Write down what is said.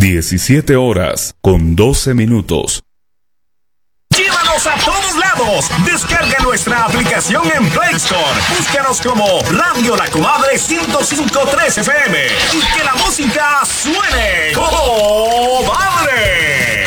17:12. ¡Llévanos a todos lados! Descarga nuestra aplicación en Play Store. Búscanos como Radio La Comadre 105.3 FM y que la música